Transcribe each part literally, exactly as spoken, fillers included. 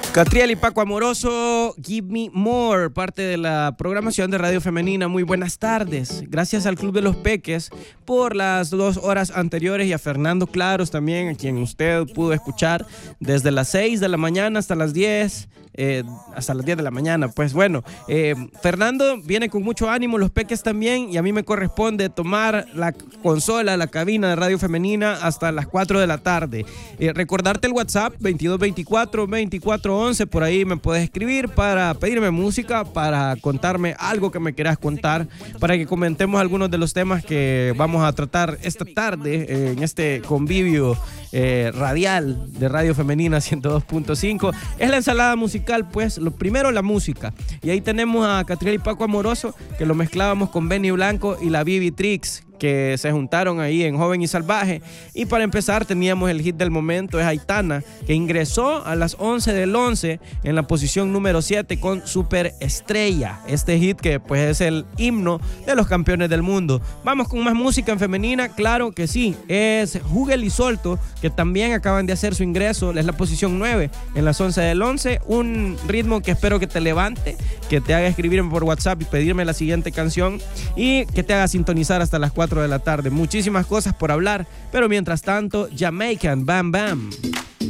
Catriel y Paco Amoroso, Give Me More, parte de la programación de Radio Femenina. Muy buenas tardes. Gracias al Club de los Peques por las dos horas anteriores y a Fernando Claros también, a quien usted pudo escuchar desde las seis de la mañana hasta las diez. Eh, hasta las diez de la mañana. Pues bueno, eh, Fernando viene con mucho ánimo, los Peques también, y a mí me corresponde tomar la consola, la cabina de Radio Femenina hasta las cuatro de la tarde. Eh, recordarte el WhatsApp veintidós veinticuatro veinticuatro once, por ahí me puedes escribir para pedirme música, para contarme algo que me quieras contar, para que comentemos algunos de los temas que vamos a tratar esta tarde eh, en este convivio eh, radial de Radio Femenina ciento dos punto cinco. Es la ensalada musical. Pues lo primero, la música, y ahí tenemos a Catriel y Paco Amoroso, que lo mezclábamos con Benny Blanco y la Bibi Trix, que se juntaron ahí en Joven y Salvaje. Y para empezar teníamos el hit del momento, es Aitana, que ingresó a las once del once en la posición número siete con Superestrella, este hit que pues es el himno de los campeones del mundo. Vamos con más música en femenina, claro que sí, es Hugel y Solto, que también acaban de hacer su ingreso, es la posición nueve en las once del once, un ritmo que espero que te levante, que te haga escribirme por WhatsApp y pedirme la siguiente canción, y que te haga sintonizar hasta las cuatro de la tarde. Muchísimas cosas por hablar, pero mientras tanto, Jamaican Bam Bam.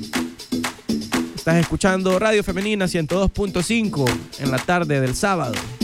Estás escuchando Radio Femenina ciento dos punto cinco en la tarde del sábado.